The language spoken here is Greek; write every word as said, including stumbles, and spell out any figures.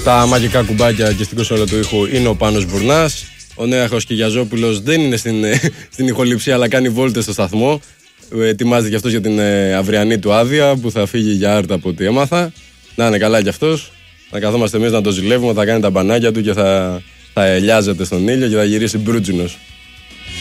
Στα μαγικά κουμπάκια και στην κονσόλα του ήχου είναι ο Πάνος Μπουρνάς. Ο Νέαχος Κιγιαζόπουλος δεν είναι στην, στην ηχοληψία, αλλά κάνει βόλτες στο σταθμό. Ετοιμάζεται κι αυτός για την αυριανή του άδεια που θα φύγει για άρτα από ό,τι έμαθα. Να είναι καλά κι αυτός. Θα καθόμαστε εμείς να το ζηλεύουμε, θα κάνει τα μπανάκια του και θα, θα ελιάζεται στον ήλιο και θα γυρίσει μπρούτζινος.